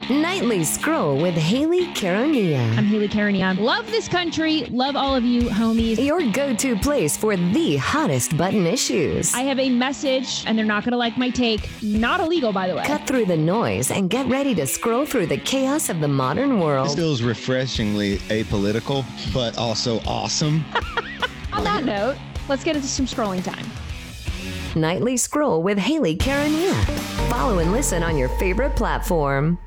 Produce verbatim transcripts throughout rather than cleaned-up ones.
Nightly Scroll with Haley Caronia. I'm Haley Caronia. Love this country. Love all of you, homies. Your go-to place for the hottest button issues. I have a message, and they're not going to like my take. Not illegal, by the way. Cut through the noise and get ready to scroll through the chaos of the modern world. This feels refreshingly apolitical, but also awesome. On that note, let's get into some scrolling time. Nightly Scroll with Haley Caronia. Follow and listen on your favorite platform.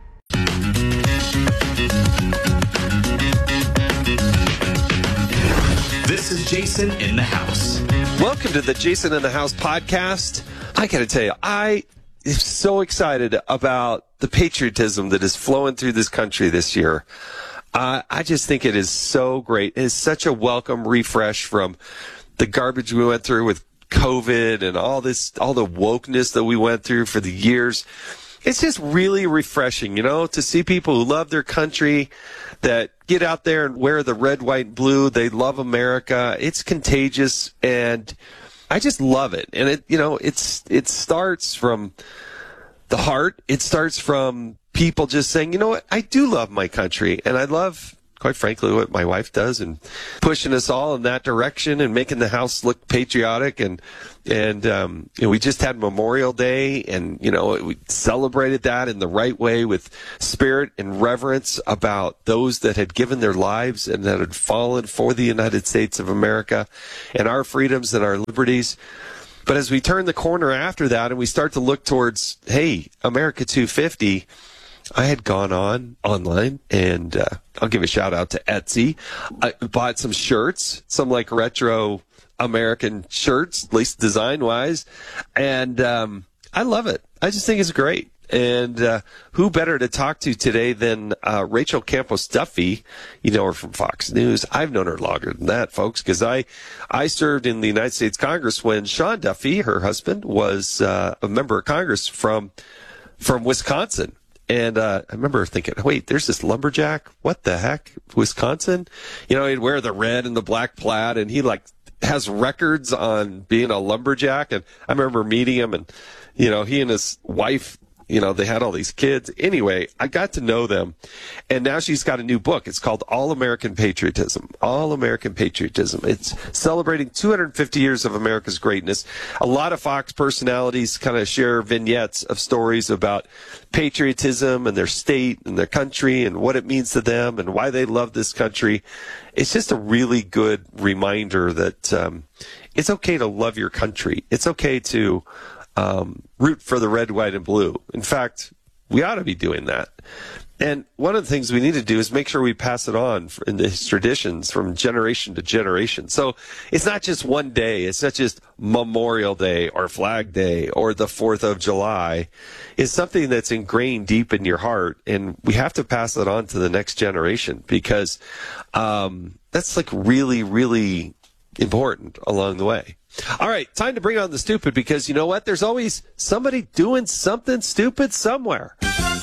This is Jason in the House. Welcome to the Jason in the House podcast. I got to tell you, I am so excited about the patriotism that is flowing through this country this year. Uh, I just think it is so great. It is such a welcome refresh from the garbage we went through with COVID and all this, all the wokeness that we went through for the years. It's just really refreshing, you know, to see people who love their country, that get out there and wear the red, white, and blue. They love America. It's contagious, and I just love it. And it, you know, it's it starts from the heart. It starts from people just saying, you know what, I do love my country, and I love, quite frankly, what my wife does, and pushing us all in that direction and making the house look patriotic. And and um, you know, we just had Memorial Day, and you know, we celebrated that in the right way with spirit and reverence about those that had given their lives and that had fallen for the United States of America and our freedoms and our liberties. But as we turn the corner after that and we start to look towards, hey, America two fifty, I had gone on online, and uh, I'll give a shout out to Etsy. I bought some shirts, some like retro American shirts, at least design wise. And um, I love it. I just think it's great. And uh, who better to talk to today than uh, Rachel Campos Duffy? You know her from Fox News. I've known her longer than that, folks, because I, I served in the United States Congress when Sean Duffy, her husband, was uh, a member of Congress from from Wisconsin. And uh, I remember thinking, wait, there's this lumberjack? What the heck? Wisconsin? You know, he'd wear the red and the black plaid, and he, like, has records on being a lumberjack. And I remember meeting him, and, you know, he and his wife, you know, they had all these kids. Anyway, I got to know them. And now she's got a new book. It's called All American Patriotism. All American Patriotism. It's celebrating two hundred fifty years of America's greatness. A lot of Fox personalities kind of share vignettes of stories about patriotism and their state and their country and what it means to them and why they love this country. It's just a really good reminder that um, it's okay to love your country. It's okay to Um, root for the red, white, and blue. In fact, we ought to be doing that. And one of the things we need to do is make sure we pass it on for, in these traditions from generation to generation. So it's not just one day. It's not just Memorial Day or Flag Day or the fourth of July. It's something that's ingrained deep in your heart, and we have to pass it on to the next generation because um, that's like really, really important along the way. All right, time to bring on the stupid, because you know what? There's always somebody doing something stupid somewhere.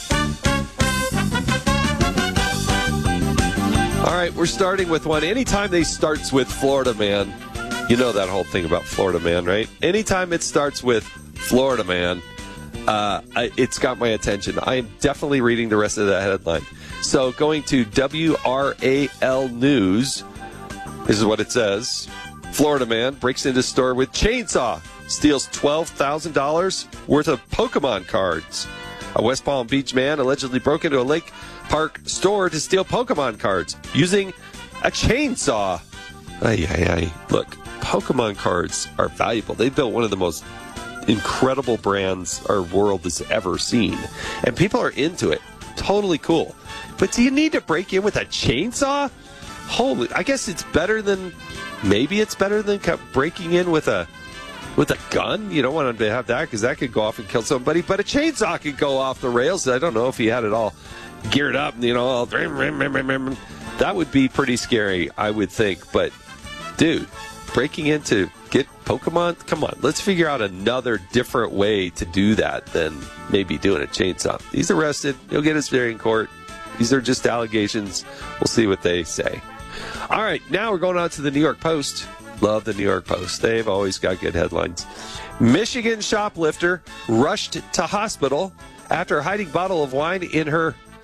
All right, we're starting with one. Anytime they starts with Florida Man, you know that whole thing about Florida Man, right? Anytime it starts with Florida Man, uh, I, it's got my attention. I am definitely reading the rest of that headline. So going to W R A L News, this is what it says. Florida man breaks into store with chainsaw, steals twelve thousand dollars worth of Pokemon cards. A West Palm Beach man allegedly broke into a Lake Park store to steal Pokemon cards using a chainsaw. Ay, ay, ay. Look, Pokemon cards are valuable. They built one of the most incredible brands our world has ever seen. And people are into it. Totally cool. But do you need to break in with a chainsaw? Holy, I guess it's better than... Maybe it's better than breaking in with a with a gun. You don't want to have that because that could go off and kill somebody. But a chainsaw could go off the rails. I don't know if he had it all geared up. You know, all, that would be pretty scary, I would think. But, dude, breaking in to get Pokemon? Come on, let's figure out another different way to do that than maybe doing a chainsaw. He's arrested. He'll get his day in court. These are just allegations. We'll see what they say. All right, now we're going on to the New York Post. Love the New York Post. They've always got good headlines. Michigan shoplifter rushed to hospital after hiding bottle of wine in her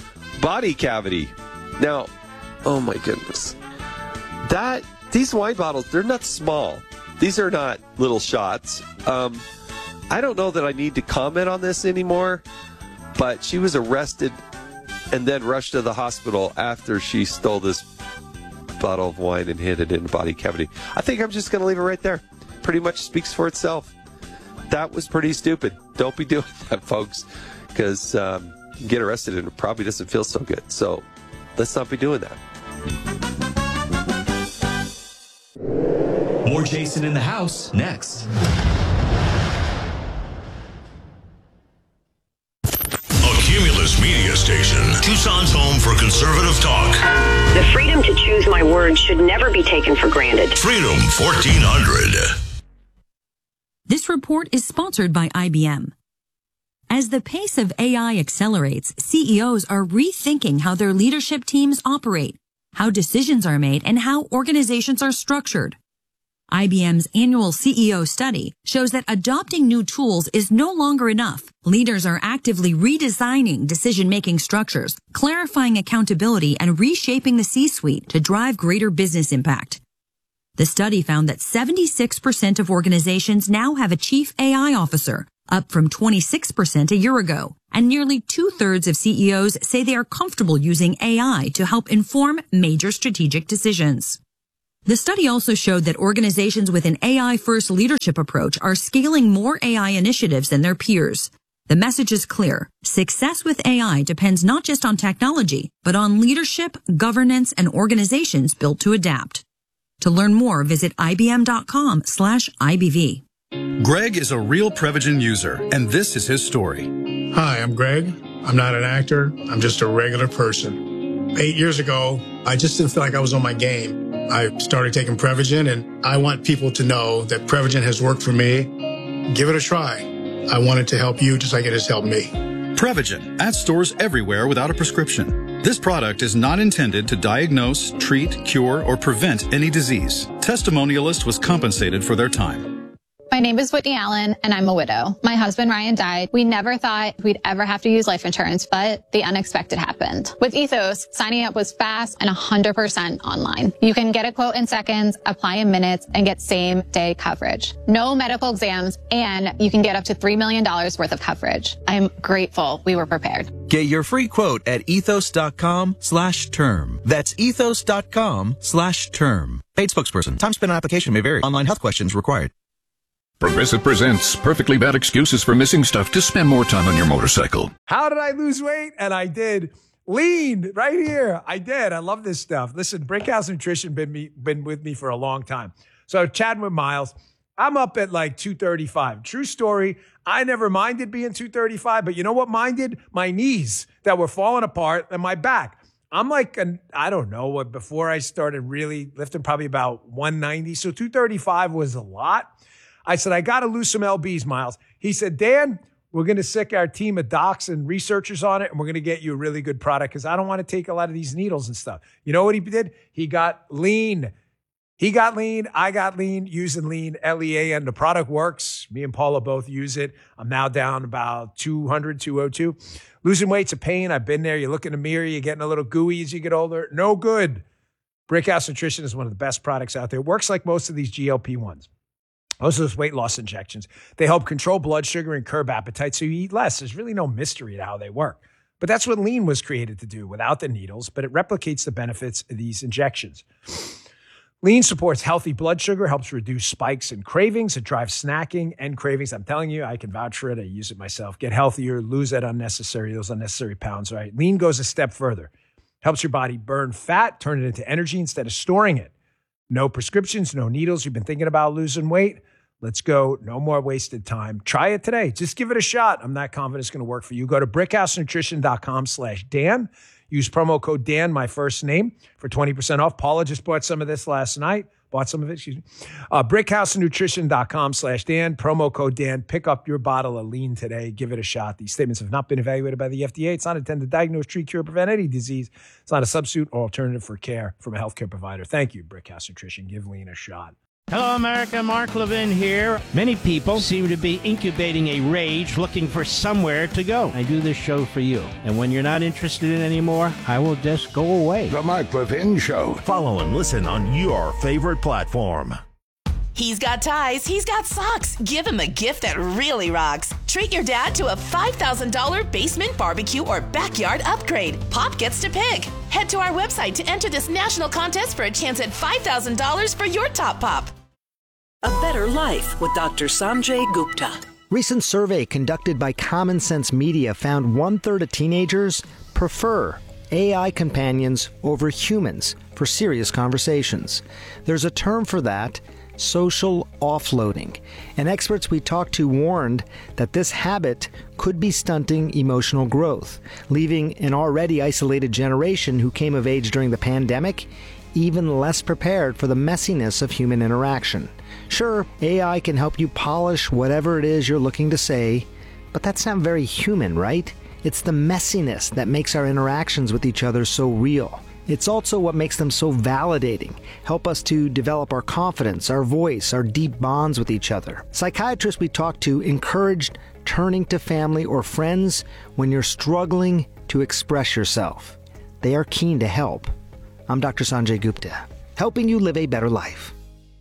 body cavity. Now, oh my goodness. That, these wine bottles, they're not small. These are not little shots. Um, I don't know that I need to comment on this anymore, but she was arrested and then rushed to the hospital after she stole this bottle of wine and hid it in the body cavity. I think I'm just going to leave it right there. Pretty much speaks for itself. That was pretty stupid. Don't be doing that, folks, because um, you can get arrested and it probably doesn't feel so good. So let's not be doing that. More Jason in the House next. Cumulus Media Station, Tucson's home for conservative talk. The freedom to choose my words should never be taken for granted. Freedom fourteen hundred. This report is sponsored by I B M. As the pace of A I accelerates, C E Os are rethinking how their leadership teams operate, how decisions are made, and how organizations are structured. I B M's annual C E O study shows that adopting new tools is no longer enough. Leaders are actively redesigning decision-making structures, clarifying accountability, and reshaping the C-suite to drive greater business impact. The study found that seventy-six percent of organizations now have a chief A I officer, up from twenty-six percent a year ago, and nearly two-thirds of C E Os say they are comfortable using A I to help inform major strategic decisions. The study also showed that organizations with an A I-first leadership approach are scaling more A I initiatives than their peers. The message is clear. Success with A I depends not just on technology, but on leadership, governance, and organizations built to adapt. To learn more, visit ibm.com slash IBV. Greg is a real Prevagen user, and this is his story. Hi, I'm Greg. I'm not an actor. I'm just a regular person. Eight years ago, I just didn't feel like I was on my game. I started taking Prevagen, and I want people to know that Prevagen has worked for me. Give it a try. I want it to help you just like it has helped me. Prevagen, at stores everywhere without a prescription. This product is not intended to diagnose, treat, cure, or prevent any disease. Testimonialist was compensated for their time. My name is Whitney Allen, and I'm a widow. My husband, Ryan, died. We never thought we'd ever have to use life insurance, but the unexpected happened. With Ethos, signing up was fast and one hundred percent online. You can get a quote in seconds, apply in minutes, and get same-day coverage. No medical exams, and you can get up to three million dollars worth of coverage. I'm grateful we were prepared. Get your free quote at ethos.com slash term. That's ethos.com slash term. Paid spokesperson. Time spent on application may vary. Online health questions required. Progressive presents perfectly bad excuses for missing stuff to spend more time on your motorcycle. How did I lose weight? And I did. Lean right here. I did. I love this stuff. Listen, Brickhouse Nutrition been me been with me for a long time. So chatting with Miles, I'm up at like two thirty-five. True story. I never minded being two thirty-five, but you know what minded? My knees that were falling apart and my back. I'm like, an, I don't know what, before I started really lifting, probably about one ninety. So two thirty-five was a lot. I said, I got to lose some L Bs, Miles. He said, Dan, we're going to sick our team of docs and researchers on it, and we're going to get you a really good product because I don't want to take a lot of these needles and stuff. You know what he did? He got lean. He got lean. I got lean using lean, L E A, and the product works. Me and Paula both use it. I'm now down about two hundred, two oh two. Losing weight's a pain. I've been there. You look in the mirror, you're getting a little gooey as you get older. No good. Brickhouse Nutrition is one of the best products out there. It works like most of these G L P ones. Most of those weight loss injections, they help control blood sugar and curb appetite so you eat less. There's really no mystery to how they work. But that's what lean was created to do without the needles, but it replicates the benefits of these injections. Lean supports healthy blood sugar, helps reduce spikes and cravings. It drives snacking and cravings. I'm telling you, I can vouch for it. I use it myself. Get healthier, lose that unnecessary, those unnecessary pounds, right? Lean goes a step further. Helps your body burn fat, turn it into energy instead of storing it. No prescriptions, no needles. You've been thinking about losing weight? Let's go. No more wasted time. Try it today. Just give it a shot. I'm not confident it's going to work for you. Go to brickhousenutrition.com slash Dan. Use promo code Dan, my first name, for twenty percent off. Paula just bought some of this last night. Bought some of it, excuse me. Uh, brickhousenutrition.com slash Dan. Promo code Dan. Pick up your bottle of lean today. Give it a shot. These statements have not been evaluated by the F D A. It's not intended to diagnose, treat, cure, prevent any disease. It's not a substitute or alternative for care from a healthcare provider. Thank you, Brickhouse Nutrition. Give lean a shot. Hello, America. Mark Levin here. Many people seem to be incubating a rage looking for somewhere to go. I do this show for you. And when you're not interested in it anymore, I will just go away. The Mark Levin Show. Follow and listen on your favorite platform. He's got ties, he's got socks. Give him a gift that really rocks. Treat your dad to a five thousand dollars basement barbecue or backyard upgrade. Pop gets to pick. Head to our website to enter this national contest for a chance at five thousand dollars for your top pop. A Better Life with Doctor Sanjay Gupta. Recent survey conducted by Common Sense Media found one-third of teenagers prefer A I companions over humans for serious conversations. There's a term for that, social offloading. And experts we talked to warned that this habit could be stunting emotional growth, leaving an already isolated generation who came of age during the pandemic even less prepared for the messiness of human interaction. Sure, A I can help you polish whatever it is you're looking to say, but that's not very human, right? It's the messiness that makes our interactions with each other so real. It's also what makes them so validating, help us to develop our confidence, our voice, our deep bonds with each other. Psychiatrists we talked to encouraged turning to family or friends when you're struggling to express yourself. They are keen to help. I'm Doctor Sanjay Gupta, helping you live a better life.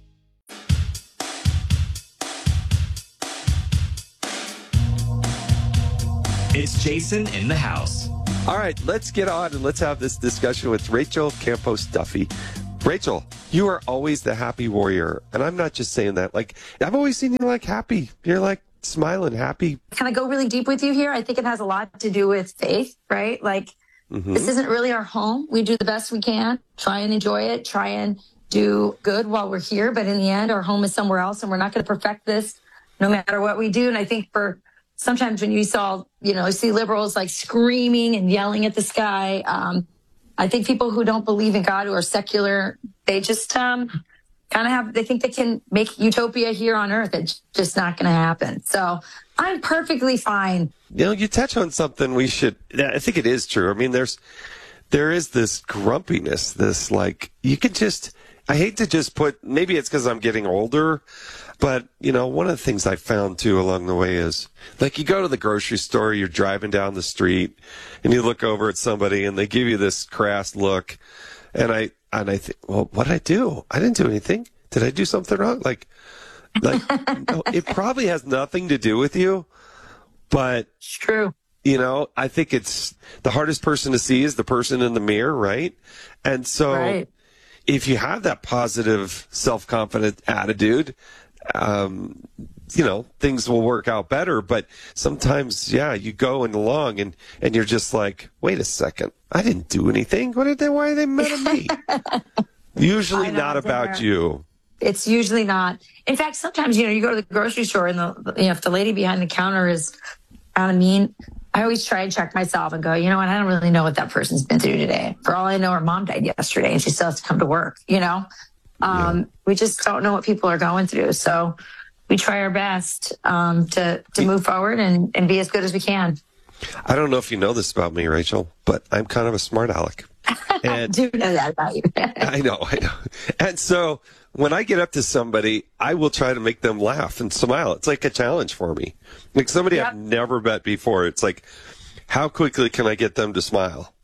It's Jason in the house. All right, let's get on and let's have this discussion with Rachel Campos Duffy. Rachel, you are always the happy warrior. And I'm not just saying that. Like, I've always seen you like happy. You're like smiling, happy. Can I go really deep with you here? I think it has a lot to do with faith, right? Like, mm-hmm. This isn't really our home. We do the best we can, try and enjoy it, try and do good while we're here. But in the end, our home is somewhere else, and we're not going to perfect this no matter what we do. And I think for sometimes when you saw, you know, see liberals like screaming and yelling at the sky, um, I think people who don't believe in God, who are secular, they just um, kind of have, they think they can make utopia here on earth. It's just not going to happen. So I'm perfectly fine. You know, you touch on something we should, I think it is true. I mean, there's, there is this grumpiness, this like, you could just, I hate to just put, maybe it's because I'm getting older, but, you know, one of the things I found, too, along the way is, like, you go to the grocery store, you're driving down the street, and you look over at somebody, and they give you this crass look, and I and I think, well, what did I do? I didn't do anything. Did I do something wrong? Like, like no, it probably has nothing to do with you, but... It's true. You know, I think it's the hardest person to see is the person in the mirror, right? And so... Right. If you have that positive, self-confident attitude, um, you know, things will work out better. But sometimes, yeah, you go and along and, and you're just like, wait a second, I didn't do anything. What did they, why are they mad at me? Usually not about you. It's usually not. In fact, sometimes, you know, you go to the grocery store and the, you know, if the lady behind the counter is kind of mean, I always try and check myself and go, you know what, I don't really know what that person's been through today. For all I know, her mom died yesterday and she still has to come to work, you know? Um, yeah. We just don't know what people are going through. So we try our best um, to, to move forward and, and be as good as we can. I don't know if you know this about me, Rachel, but I'm kind of a smart aleck. And I do know that about you. I know, I know. And so when I get up to somebody, I will try to make them laugh and smile. It's like a challenge for me. Like somebody yep. I've never met before. It's like, how quickly can I get them to smile?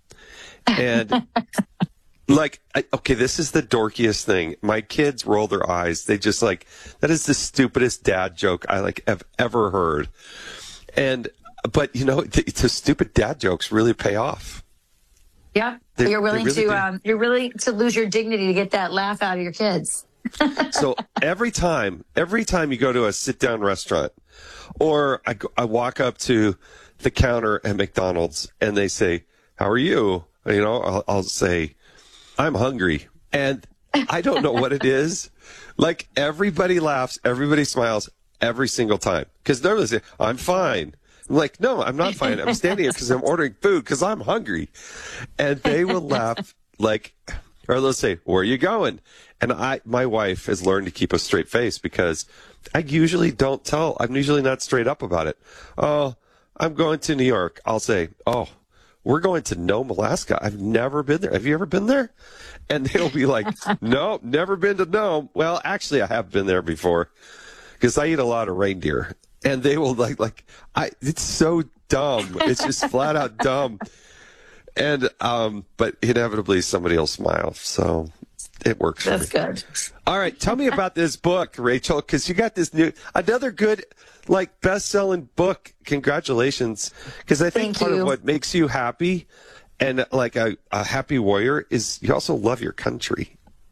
And like, I, okay, this is the dorkiest thing. My kids roll their eyes. They just like, that is the stupidest dad joke I like have ever heard. And, but you know, the, the stupid dad jokes really pay off. Yeah, they, you're willing really to um, you're willing to lose your dignity to get that laugh out of your kids. So every time, every time you go to a sit-down restaurant, or I, go, I walk up to the counter at McDonald's and they say, "How are you?" You know, I'll, I'll say, "I'm hungry," and I don't know what it is. Like everybody laughs, everybody smiles every single time because they're say, "I'm fine." I'm like, no, I'm not fine. I'm standing here because I'm ordering food because I'm hungry. And they will laugh like, or they'll say, "Where are you going?" And I, my wife has learned to keep a straight face because I usually don't tell. I'm usually not straight up about it. "Oh, I'm going to New York." I'll say, "Oh, we're going to Nome, Alaska. I've never been there. Have you ever been there? And they'll be like, no, never been to Nome. Well, actually, I have been there before because I eat a lot of reindeer. And they will like, like, I, it's so dumb. It's just flat out dumb. And, um, but inevitably somebody will smile. So it works for me. That's good. All right. Tell me about this book, Rachel, because you got this new, another good, like, best-selling book. Congratulations. Because I think Thank part you. of what makes you happy and like a, a happy warrior is you also love your country.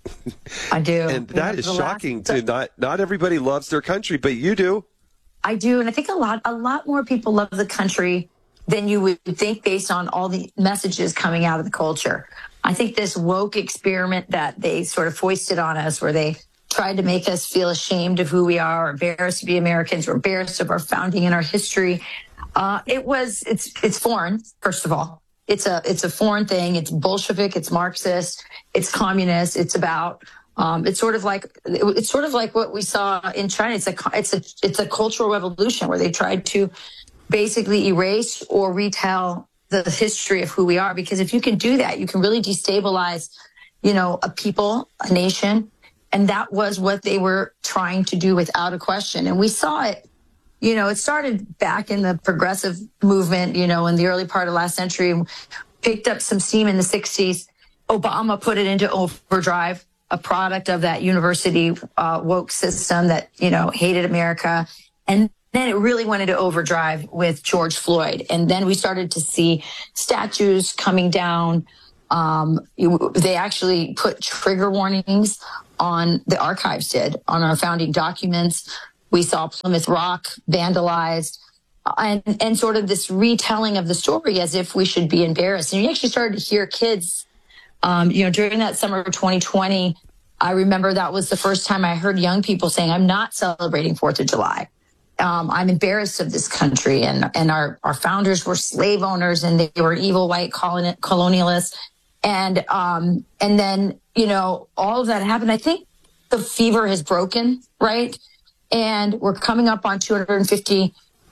I do. And that Yeah, is the last- shocking to not, not everybody loves their country, but you do. I do. And I think a lot, a lot more people love the country than you would think based on all the messages coming out of the culture. I think this woke experiment that they sort of foisted on us, where they tried to make us feel ashamed of who we are, or embarrassed to be Americans, or embarrassed of our founding and our history. Uh, it was, it's, it's foreign, first of all. It's a, it's a foreign thing. It's Bolshevik. It's Marxist. It's communist. It's about, um, it's sort of like, it's sort of like what we saw in China. It's a, it's a, it's a cultural revolution where they tried to basically erase or retell the history of who we are. Because if you can do that, you can really destabilize, you know, a people, a nation. And that was what they were trying to do without a question. And we saw it, you know, it started back in the progressive movement, you know, in the early part of last century, picked up some steam in the sixties. Obama put it into overdrive, a product of that university uh, woke system that, you know, hated America. And then it really went into overdrive with George Floyd. And then we started to see statues coming down. Um, you, they actually put trigger warnings on, the archives did, on our founding documents. We saw Plymouth Rock vandalized, and, and sort of this retelling of the story as if we should be embarrassed. And you actually started to hear kids, um, you know, during that summer of twenty twenty, I remember that was the first time I heard young people saying, I'm not celebrating fourth of July. Um, I'm embarrassed of this country. And, and our, our founders were slave owners, and they were evil white colon- colonialists. And, um, and then, you know, all of that happened. I think the fever has broken, right? And we're coming up on two hundred fifty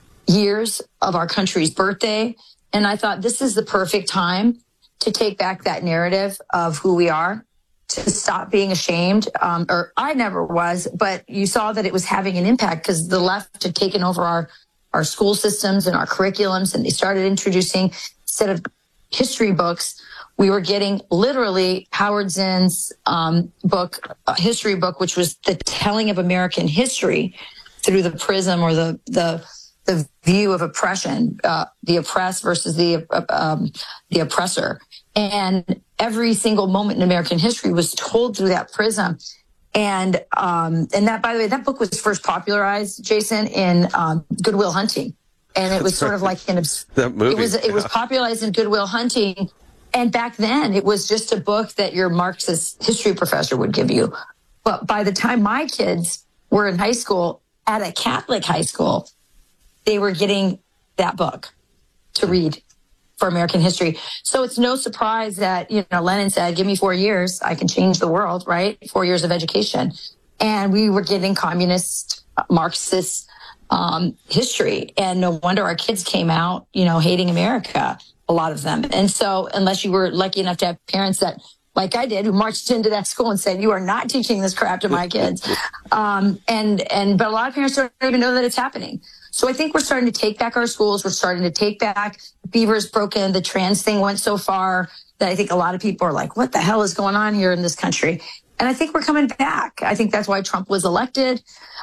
years of our country's birthday. And I thought this is the perfect time to take back that narrative of who we are, to stop being ashamed. Um, or I never was, but you saw that it was having an impact because the left had taken over our, our school systems and our curriculums, and they started introducing, instead of history books, we were getting literally Howard Zinn's um, book, uh, history book, which was the telling of American history through the prism or the the the view of oppression, uh, the oppressed versus the uh, um, the oppressor, and every single moment in American history was told through that prism. And um, and that, by the way, that book was first popularized, Jason, in um, Good Will Hunting, and it was That's sort right. of like an That movie. It was it was Yeah. popularized in Good Will Hunting. And back then, it was just a book that your Marxist history professor would give you. But by the time my kids were in high school, at a Catholic high school, they were getting that book to read for American history. So it's no surprise that, you know, Lenin said, give me four years, I can change the world, right? Four years of education. And we were getting communist, Marxist um, history. And no wonder our kids came out, you know, hating America. A lot of them. And so unless you were lucky enough to have parents that, like I did, who marched into that school and said, you are not teaching this crap to my kids. Um, and, and, but a lot of parents don't even know that it's happening. So I think we're starting to take back our schools. We're starting to take back, Beaver's broken. The trans thing went so far that I think a lot of people are like, what the hell is going on here in this country? And I think we're coming back. I think that's why Trump was elected.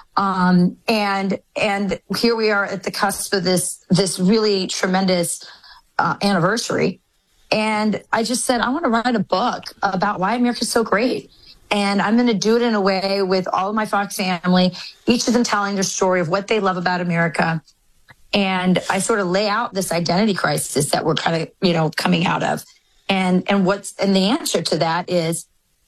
Um, and, and here we are at the cusp of this, this really tremendous Uh, anniversary. And I just said, I want to write a book about why America's so great. And I'm going to do it in a way with all of my Fox family, each of them telling their story of what they love about America. And I sort of lay out this identity crisis that we're kind of, you know, coming out of. And, and what's, and the answer to that is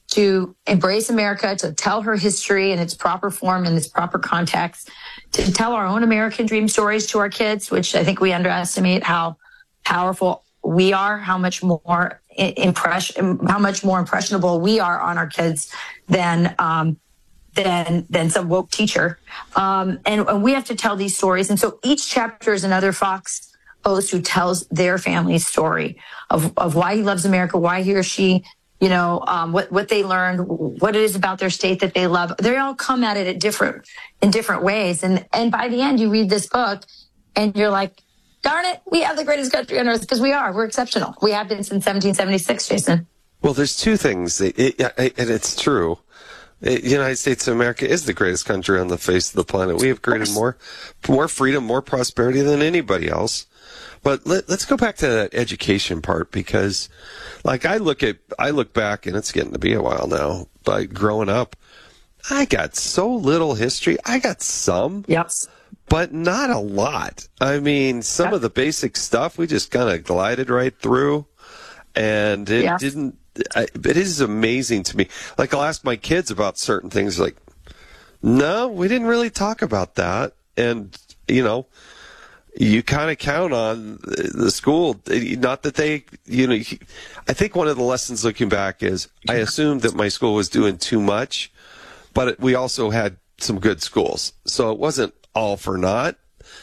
to embrace America, to tell her history in its proper form, in its proper context, to tell our own American dream stories to our kids, which I think we underestimate how powerful we are, how much more impression, how much more impressionable we are on our kids than um, than than some woke teacher. Um, and, and we have to tell these stories. And so each chapter is another Fox post who tells their family's story of, of why he loves America, why he or she, you know, um, what, what they learned, what it is about their state that they love. They all come at it at different, in different ways. And, and by the end, you read this book and you're like, darn it, we have the greatest country on earth, because we are. We're exceptional. We have been since seventeen seventy-six, Jason. Well, there's two things, it, it, and it's true. The United States of America is the greatest country on the face of the planet. We have created more, more freedom, more prosperity than anybody else. But let, let's go back to that education part, because, like, I look at, I look back, and it's getting to be a while now. But growing up, I got so little history. I got some, yep, but not a lot. I mean, some yep. of the basic stuff we just kind of glided right through, and it yeah. didn't. I, it is amazing to me. Like, I'll ask my kids about certain things, like, no, we didn't really talk about that. And, you know, you kind of count on the school, not that they, you know, I think one of the lessons looking back is I assumed that my school was doing too much, but we also had some good schools. So it wasn't all for naught,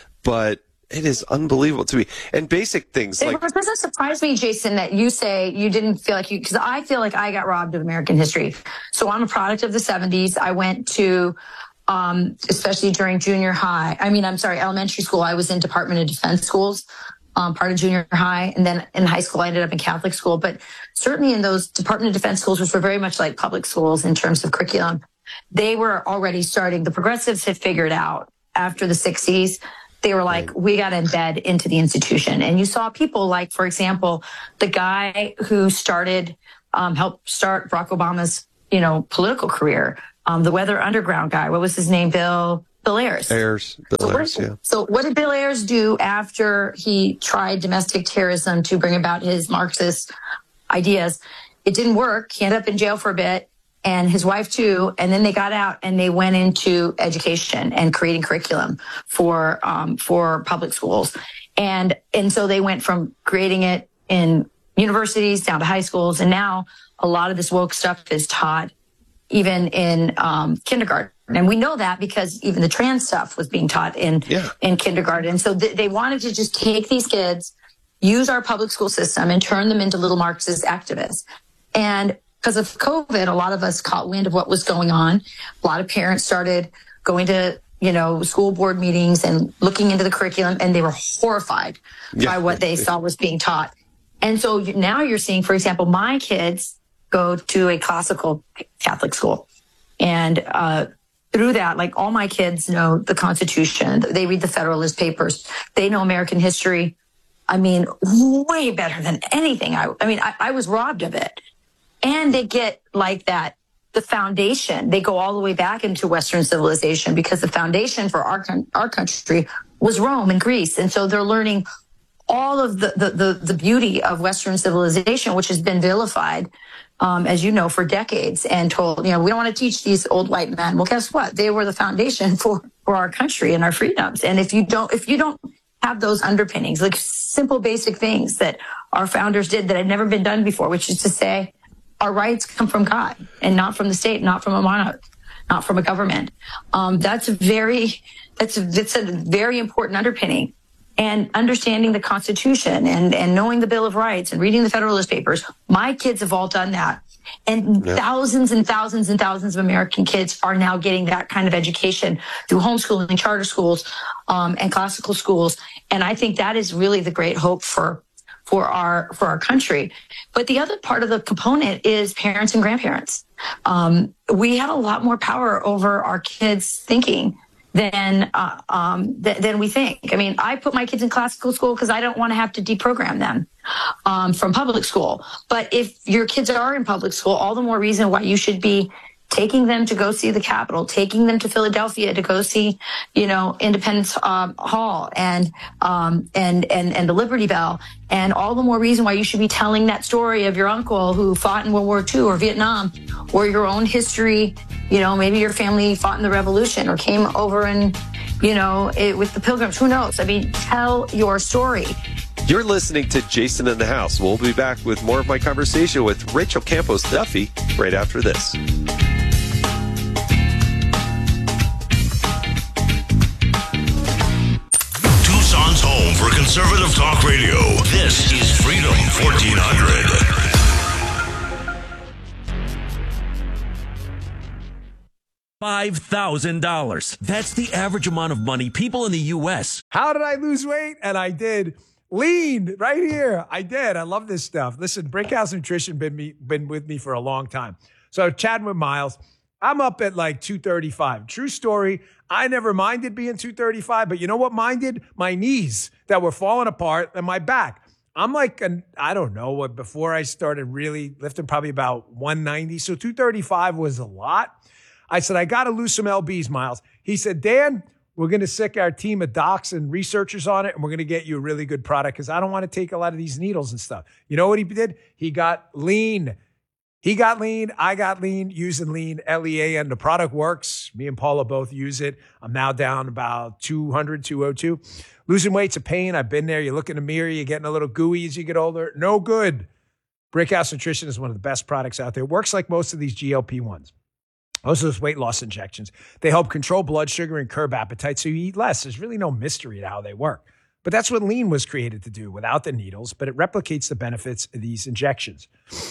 but it is unbelievable to me. And basic things like... It doesn't surprise me, Jason, that you say you didn't feel like you... Because I feel like I got robbed of American history. So I'm a product of the seventies. I went to, um, especially during junior high... I mean, I'm sorry, elementary school. I was in Department of Defense schools, um, part of junior high. And then in high school, I ended up in Catholic school. But certainly in those Department of Defense schools, which were very much like public schools in terms of curriculum, they were already starting... The progressives had figured out after the sixties... They were like, we got to embed into the institution. And you saw people like, for example, the guy who started, um, helped start Barack Obama's, you know, political career, um, the Weather Underground guy. What was his name? Bill, Bill Ayers. Ayers, Bill so Ayers, what, yeah. So what did Bill Ayers do after he tried domestic terrorism to bring about his Marxist ideas? It didn't work. He ended up in jail for a bit. And his wife too, and then they got out and they went into education and creating curriculum for um, for public schools, and and so they went from creating it in universities down to high schools, and now a lot of this woke stuff is taught even in um, kindergarten, and we know that because even the trans stuff was being taught in yeah. in kindergarten, and so th- they wanted to just take these kids, use our public school system, and turn them into little Marxist activists, and because of COVID, a lot of us caught wind of what was going on. A lot of parents started going to, you know, school board meetings and looking into the curriculum, and they were horrified yeah. by what they saw was being taught. And so now you're seeing, for example, my kids go to a classical Catholic school. And uh, through that, like, all my kids know the Constitution. They read the Federalist Papers. They know American history. I mean, way better than anything. I, I mean, I, I was robbed of it. And they get like that, the foundation. They go all the way back into Western civilization, because the foundation for our our country was Rome and Greece. And so they're learning all of the, the, the, the beauty of Western civilization, which has been vilified, um, as you know, for decades, and told, you know, we don't want to teach these old white men. Well, guess what? They were the foundation for, for our country and our freedoms. And if you don't, if you don't have those underpinnings, like simple, basic things that our founders did that had never been done before, which is to say, our rights come from God and not from the state, not from a monarch, not from a government. Um, that's a very, that's a, that's a very important underpinning. And understanding the Constitution and, and knowing the Bill of Rights and reading the Federalist Papers. My kids have all done that. And yeah. thousands and thousands and thousands of American kids are now getting that kind of education through homeschooling, charter schools, um, and classical schools. And I think that is really the great hope for for our for our country. But the other part of the component is parents and grandparents. Um, we have a lot more power over our kids' thinking than uh, um, th- than we think. I mean, I put my kids in classical school because I don't want to have to deprogram them um, from public school. But if your kids are in public school, all the more reason why you should be taking them to go see the Capitol, taking them to Philadelphia to go see, you know, Independence um, Hall and um, and and and the Liberty Bell, and all the more reason why you should be telling that story of your uncle who fought in World War Two or Vietnam, or your own history. You know, maybe your family fought in the Revolution or came over and, you know, it, with the Pilgrims. Who knows? I mean, tell your story. You're listening to Jason in the House. We'll be back with more of my conversation with Rachel Campos Duffy right after this. Tucson's home for conservative Conservative Talk Radio. This is Freedom fourteen hundred. five thousand dollars. That's the average amount of money people in the U S. How did I lose weight? And I did. Lean right here. I did. I love this stuff. Listen, Brickhouse Nutrition been me been with me for a long time. So chatting with Miles, I'm up at like two thirty-five. True story. I never minded being two thirty-five, but you know what minded? My knees that were falling apart and my back. I'm like, an, I don't know what, before I started really lifting, probably about one ninety. So two thirty-five was a lot. I said, I got to lose some L Bs, Miles. He said, Dan, we're going to sick our team of docs and researchers on it, and we're going to get you a really good product because I don't want to take a lot of these needles and stuff. You know what he did? He got lean. He got lean. I got lean using lean, L E A N. The product works. Me and Paula both use it. I'm now down about two hundred, two oh two. Losing weight's a pain. I've been there. You look in the mirror, you're getting a little gooey as you get older. No good. Brickhouse Nutrition is one of the best products out there. It works like most of these G L P ones. Most of those weight loss injections. They help control blood sugar and curb appetite so you eat less. There's really no mystery to how they work. But that's what lean was created to do without the needles, but it replicates the benefits of these injections.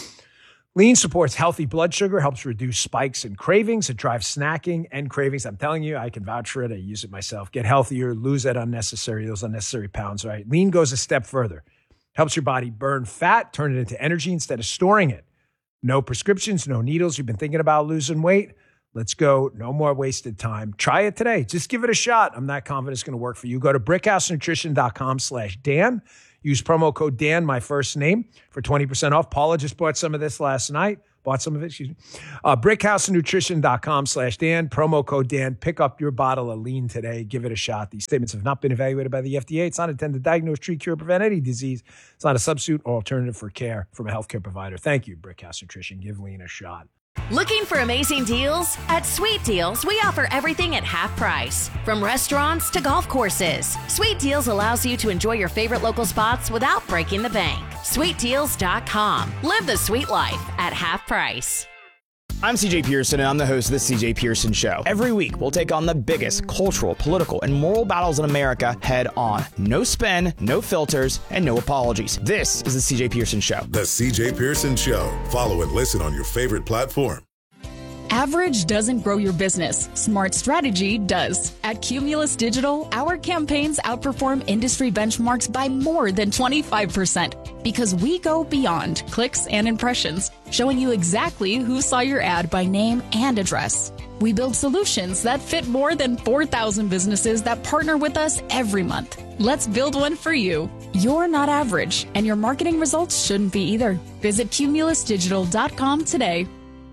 Lean supports healthy blood sugar, helps reduce spikes and cravings. It drives snacking and cravings. I'm telling you, I can vouch for it. I use it myself. Get healthier, lose that unnecessary, those unnecessary pounds, right? Lean goes a step further. Helps your body burn fat, turn it into energy instead of storing it. No prescriptions, no needles. You've been thinking about losing weight? Let's go. No more wasted time. Try it today. Just give it a shot. I'm not confident it's going to work for you. Go to brickhousenutrition.com slash Dan. Use promo code Dan, my first name, for twenty percent off. Paula just bought some of this last night. Bought some of it, excuse me. Uh, brickhousenutrition.com slash Dan. Promo code Dan. Pick up your bottle of lean today. Give it a shot. These statements have not been evaluated by the F D A. It's not intended to diagnose, treat, cure, prevent any disease. It's not a substitute or alternative for care from a healthcare provider. Thank you, Brickhouse Nutrition. Give lean a shot. Looking for amazing deals? At Sweet Deals, we offer everything at half price. From restaurants to golf courses, Sweet Deals allows you to enjoy your favorite local spots without breaking the bank. sweet deals dot com. Live the sweet life at half price. I'm C J Pearson, and I'm the host of The C J Pearson Show. Every week, we'll take on the biggest cultural, political, and moral battles in America head on. No spin, no filters, and no apologies. This is The C J Pearson Show. The C J Pearson Show. Follow and listen on your favorite platform. Average doesn't grow your business. Smart strategy does. At Cumulus Digital, our campaigns outperform industry benchmarks by more than twenty-five percent because we go beyond clicks and impressions, showing you exactly who saw your ad by name and address. We build solutions that fit more than four thousand businesses that partner with us every month. Let's build one for you. You're not average, and your marketing results shouldn't be either. Visit cumulus digital dot com today.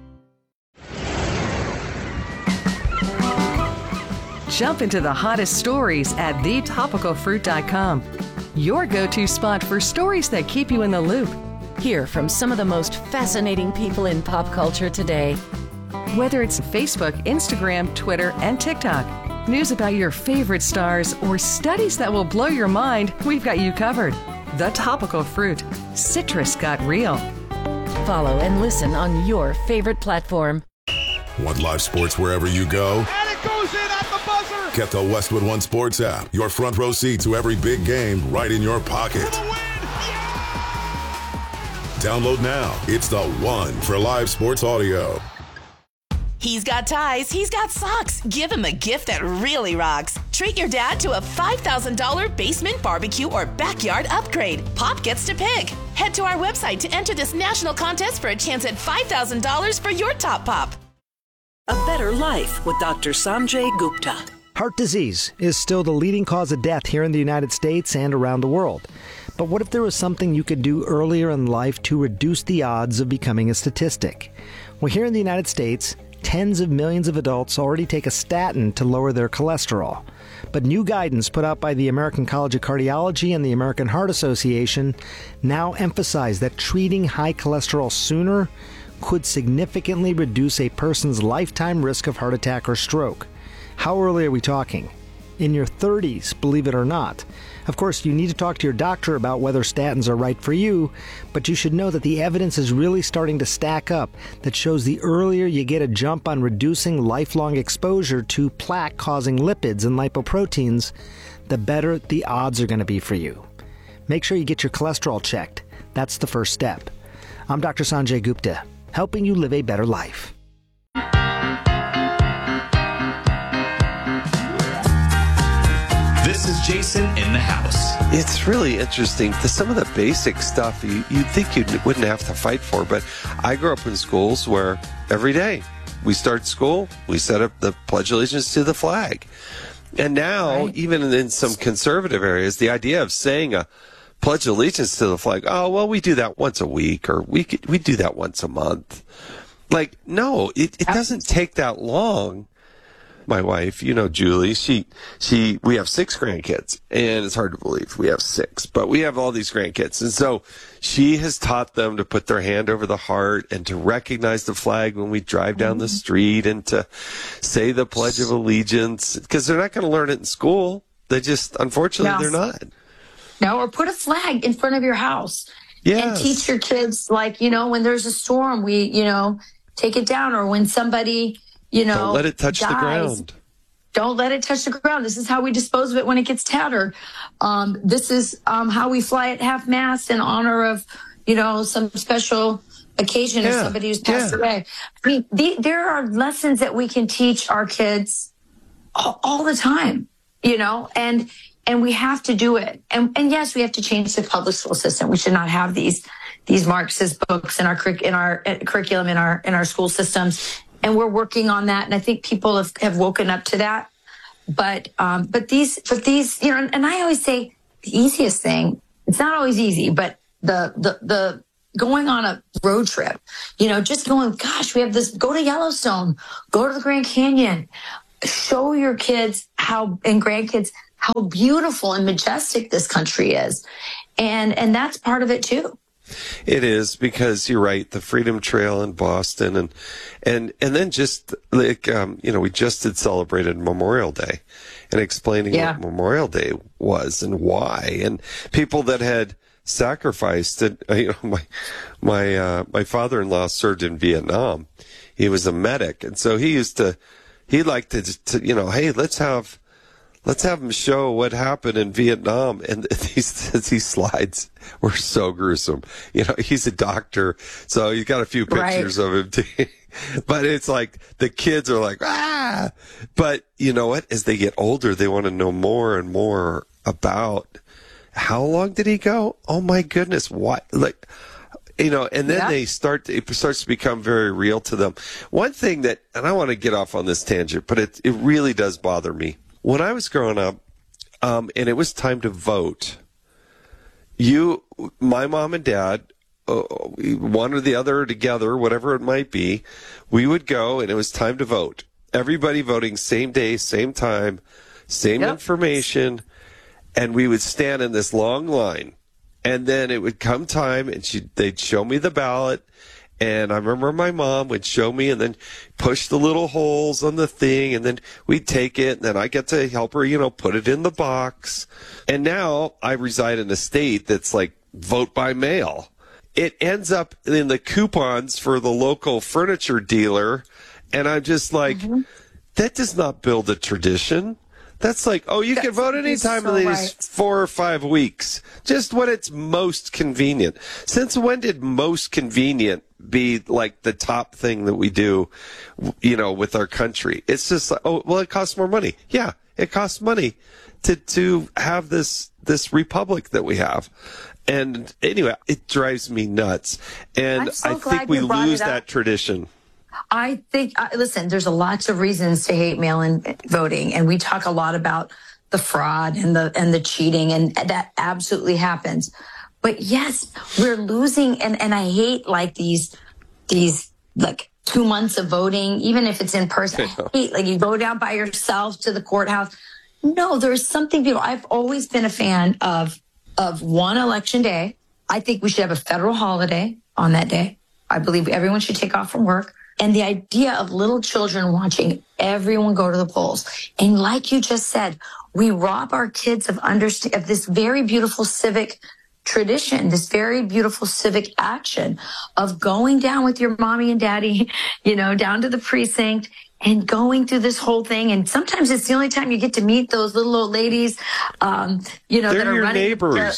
Jump into the hottest stories at the topical fruit dot com. Your go-to spot for stories that keep you in the loop. Hear from some of the most fascinating people in pop culture today. Whether it's Facebook, Instagram, Twitter, and TikTok, news about your favorite stars, or studies that will blow your mind, we've got you covered. The Topical Fruit. Citrus got real. Follow and listen on your favorite platform. Want live sports wherever you go? And it goes in at the buzzer! Get the Westwood One Sports app. Your front row seat to every big game right in your pocket. Yeah! Download now. It's the one for live sports audio. He's got ties, he's got socks. Give him a gift that really rocks. Treat your dad to a five thousand dollars basement barbecue or backyard upgrade. Pop gets to pick. Head to our website to enter this national contest for a chance at five thousand dollars for your top pop. A Better Life with Doctor Sanjay Gupta. Heart disease is still the leading cause of death here in the United States and around the world. But what if there was something you could do earlier in life to reduce the odds of becoming a statistic? Well, here in the United States, tens of millions of adults already take a statin to lower their cholesterol. But new guidance put out by the American College of Cardiology and the American Heart Association now emphasize that treating high cholesterol sooner could significantly reduce a person's lifetime risk of heart attack or stroke. How early are we talking? In your thirties, believe it or not. Of course, you need to talk to your doctor about whether statins are right for you, but you should know that the evidence is really starting to stack up that shows the earlier you get a jump on reducing lifelong exposure to plaque-causing lipids and lipoproteins, the better the odds are going to be for you. Make sure you get your cholesterol checked. That's the first step. I'm Doctor Sanjay Gupta, helping you live a better life. This is Jason in the house. It's really interesting. Some of the basic stuff you, you'd think you wouldn't have to fight for, but I grew up in schools where every day we start school, we set up the Pledge of Allegiance to the flag. And now, right. even in some conservative areas, the idea of saying a Pledge of Allegiance to the flag, oh, well, we do that once a week, or we could, we do that once a month. Like, no, it, it doesn't take that long. My wife, you know, Julie, she, she, we have six grandkids, and it's hard to believe we have six, but we have all these grandkids. And so she has taught them to put their hand over the heart and to recognize the flag when we drive down the street and to say the Pledge of Allegiance, because they're not going to learn it in school. They just, unfortunately, no. they're not. No, or put a flag in front of your house. Yes. And teach your kids, like, you know, when there's a storm, we, you know, take it down, or when somebody, you know, don't let it touch dies, the ground. Don't let it touch the ground. This is how we dispose of it when it gets tattered. Um, this is um, how we fly at half mast in honor of, you know, some special occasion yeah. of somebody who's passed yeah. away. I mean, the, there are lessons that we can teach our kids all, all the time, you know, and and we have to do it. And, and yes, we have to change the public school system. We should not have these these Marxist books in our in our curriculum in our in our school systems. And we're working on that, and I think people have, have woken up to that. But um, but these but these you know, and I always say the easiest thing. It's not always easy, but the the the going on a road trip, you know, just going. Gosh, we have this. Go to Yellowstone. Go to the Grand Canyon. Show your kids how and grandkids how beautiful and majestic this country is, and and that's part of it too. It is, because you're right. The Freedom Trail in Boston, and and and then just like um, you know, we just had celebrated Memorial Day, and explaining yeah. what Memorial Day was and why, and people that had sacrificed. And you know, my my uh, my father-in-law served in Vietnam. He was a medic, and so he used to he liked to, to you know, hey, let's have. Let's have him show what happened in Vietnam. And these these slides were so gruesome. You know, he's a doctor, so he's got a few pictures right. of him too. But it's like the kids are like, ah. But you know what? As they get older, they want to know more and more about how long did he go? Oh my goodness, what? Like, you know, and then yeah. they start. To, it starts to become very real to them. One thing that, and I want to get off on this tangent, but it it really does bother me. When I was growing up, um, and it was time to vote, you, my mom and dad, uh, one or the other together, whatever it might be, we would go, and it was time to vote. Everybody voting same day, same time, same yep. information, and we would stand in this long line. And then it would come time, and she, they'd show me the ballot. And I remember my mom would show me and then push the little holes on the thing, and then we'd take it, and then I get to help her, you know, put it in the box. And now I reside in a state that's like vote by mail. It ends up in the coupons for the local furniture dealer, and I'm just like, mm-hmm. that does not build a tradition. That's like, oh, you That's can vote anytime so in these right. four or five weeks, just when it's most convenient. Since when did most convenient be like the top thing that we do, you know, with our country? It's just like, oh, well, it costs more money. Yeah, it costs money to to have this this republic that we have. And anyway, it drives me nuts. And so I think we lose that tradition. I think, uh, listen, there's a lots of reasons to hate mail-in voting, and we talk a lot about the fraud and the and the cheating, and that absolutely happens. But yes, we're losing, and, and I hate like these these like two months of voting, even if it's in person. I hate, like you go down by yourself to the courthouse. No, there's something beautiful. I've always been a fan of of one election day. I think we should have a federal holiday on that day. I believe everyone should take off from work. And the idea of little children watching everyone go to the polls. And like you just said, we rob our kids of understand of this very beautiful civic tradition, this very beautiful civic action of going down with your mommy and daddy, you know, down to the precinct and going through this whole thing. And sometimes it's the only time you get to meet those little old ladies, um, you know, They're that are your running. neighbors.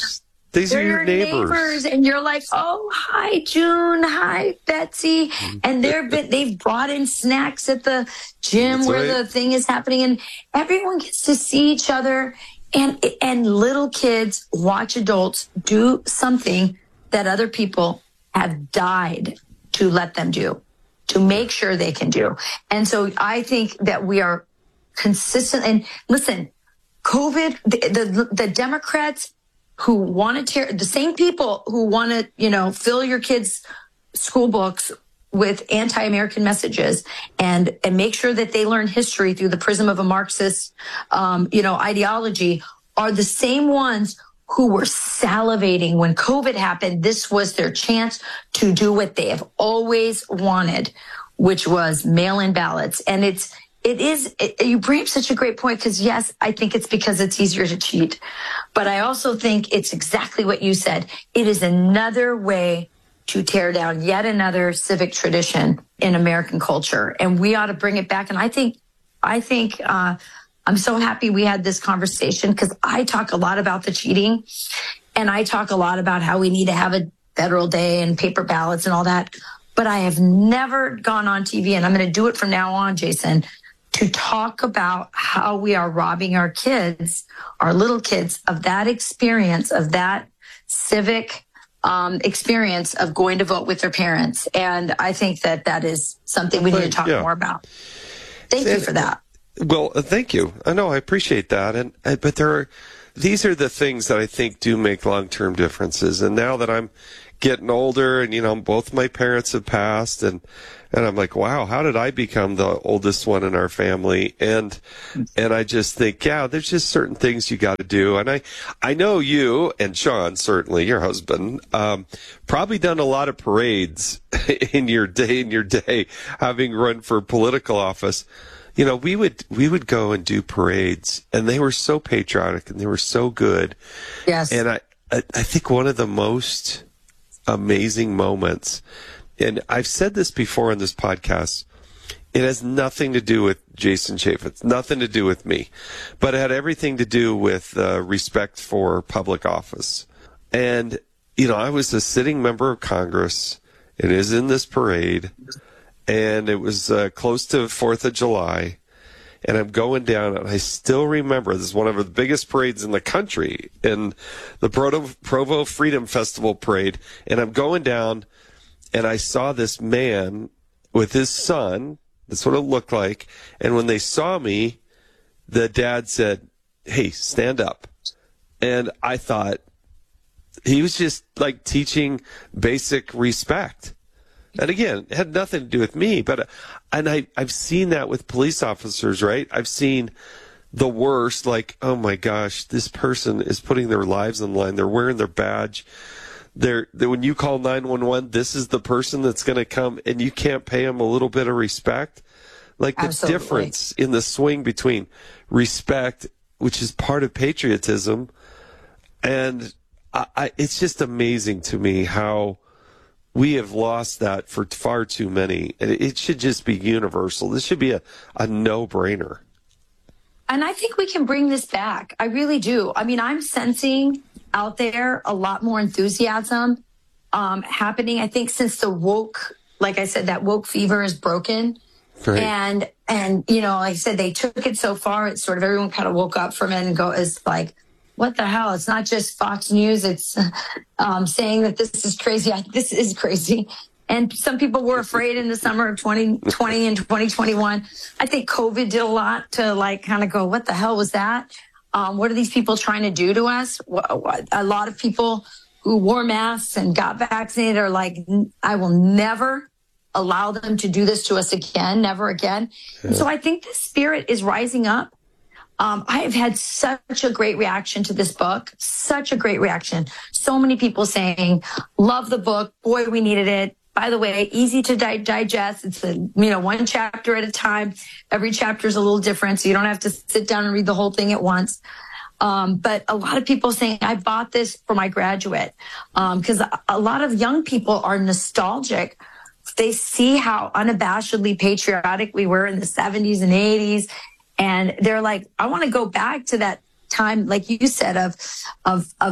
These they're are your your neighbors. neighbors. And you're like, oh, hi, June. Hi, Betsy. And they're been, they've brought in snacks at the gym That's where right. the thing is happening. And everyone gets to see each other. And, and little kids watch adults do something that other people have died to let them do, to make sure they can do. And so I think that we are consistent. And listen, COVID, the, the, the Democrats who want to tear, the same people who want to, you know, fill your kids' school books with anti-American messages and, and make sure that they learn history through the prism of a Marxist, um, you know, ideology are the same ones who were salivating when COVID happened. This was their chance to do what they have always wanted, which was mail-in ballots. And it's, It is, it, you bring up such a great point because, yes, I think it's because it's easier to cheat. But I also think it's exactly what you said. It is another way to tear down yet another civic tradition in American culture. And we ought to bring it back. And I think, I think, uh, I'm so happy we had this conversation because I talk a lot about the cheating and I talk a lot about how we need to have a federal day and paper ballots and all that. But I have never gone on T V, and I'm going to do it from now on, Jason, to talk about how we are robbing our kids, our little kids, of that experience, of that civic um, experience of going to vote with their parents. And I think that that is something we need to talk yeah. more about. Thank and, you for that. Well, uh, thank you. I know I appreciate that. And uh, but there are, these are the things that I think do make long-term differences. And now that I'm getting older and, you know, both my parents have passed and, and I'm like, wow, how did I become the oldest one in our family? And, and I just think, yeah, there's just certain things you got to do. And I, I know you and Sean, certainly your husband, um, probably done a lot of parades in your day, in your day, having run for political office. You know, we would, we would go and do parades and they were so patriotic and they were so good. Yes. And I, I, I think one of the most amazing moments, and I've said this before on this podcast, it has nothing to do with Jason Chaffetz, nothing to do with me, but it had everything to do with uh, respect for public office. And, you know, I was a sitting member of Congress. It is in this parade, and it was uh, close to fourth of July. And I'm going down, and I still remember, this is one of the biggest parades in the country, in the Provo, Provo Freedom Festival parade. And I'm going down, and I saw this man with his son. That's what it looked like. And when they saw me, the dad said, hey, stand up. And I thought, he was just like teaching basic respect. And again, it had nothing to do with me, but, and I, I've seen that with police officers, right? I've seen the worst, like, oh my gosh, this person is putting their lives on the line. They're wearing their badge. They're, they, when you call nine one one, this is the person that's going to come, and you can't pay them a little bit of respect. Like the Absolutely. difference in the swing between respect, which is part of patriotism, and I, I, it's just amazing to me how we have lost that for far too many. And it should just be universal. This should be a, a no-brainer. And I think we can bring this back. I really do. I mean, I'm sensing out there a lot more enthusiasm um, happening. I think since the woke, like I said, that woke fever is broken. Right. And, and, you know, like I said, they took it so far. It's sort of everyone kind of woke up from it and go, is like, what the hell? It's not just Fox News. It's um, saying that this is crazy. I, this is crazy. And some people were afraid in the summer of twenty twenty and twenty twenty-one. I think COVID did a lot to like kind of go, what the hell was that? Um, what are these people trying to do to us? A lot of people who wore masks and got vaccinated are like, I will never allow them to do this to us again, never again. And so I think the spirit is rising up. Um, I have had such a great reaction to this book, such a great reaction. So many people saying, love the book. Boy, we needed it. By the way, easy to di- digest. It's a, you know, one chapter at a time. Every chapter is a little different, so you don't have to sit down and read the whole thing at once. Um, but a lot of people saying, I bought this for my graduate. Um, cause a, a lot of young people are nostalgic. They see how unabashedly patriotic we were in the seventies and eighties. And they're like, I want to go back to that time, like you said, of, of, of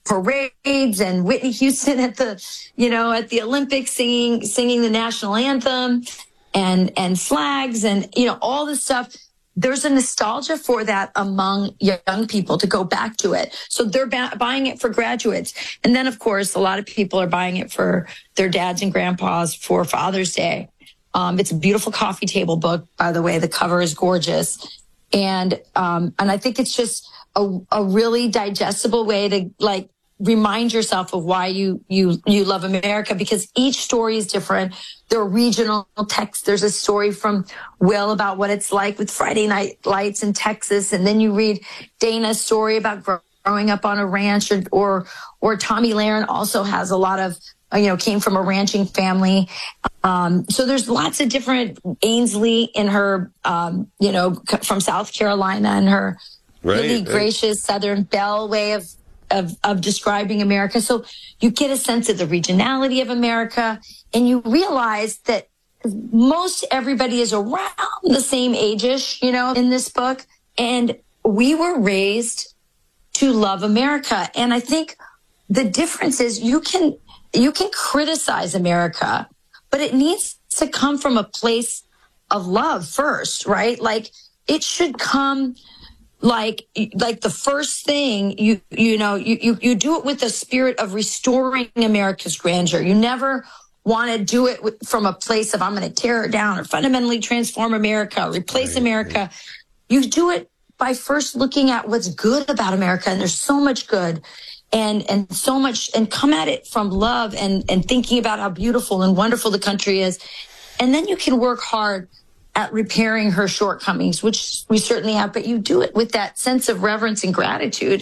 parades and Whitney Houston at the, you know, at the Olympics singing, singing the national anthem and, and flags and, you know, all this stuff. There's a nostalgia for that among young people to go back to it. So they're ba- buying it for graduates. And then, of course, a lot of people are buying it for their dads and grandpas for Father's Day. Um, it's a beautiful coffee table book, by the way. The cover is gorgeous. And, um, and I think it's just a, a really digestible way to like remind yourself of why you, you, you love America, because each story is different. There are regional texts. There's a story from Will about what it's like with Friday Night Lights in Texas. And then you read Dana's story about growing up on a ranch, or, or, or Tommy Lahren also has a lot of, you know, came from a ranching family. Um, so there's lots of different Ainsley in her, um, you know, c- from South Carolina, and her right, really right. gracious Southern belle way of, of, of describing America. So you get a sense of the regionality of America, and you realize that most everybody is around the same age-ish, you know, in this book. And we were raised to love America. And I think the difference is you can, you can criticize America, but it needs to come from a place of love first, right? Like it should come like, like the first thing you, you know, you, you, you do it with the spirit of restoring America's grandeur. You never want to do it with, from a place of, I'm going to tear it down or fundamentally transform America, replace right, America. Right. You do it by first looking at what's good about America. And there's so much good. And, and so much, and come at it from love and, and thinking about how beautiful and wonderful the country is. And then you can work hard at repairing her shortcomings, which we certainly have, but you do it with that sense of reverence and gratitude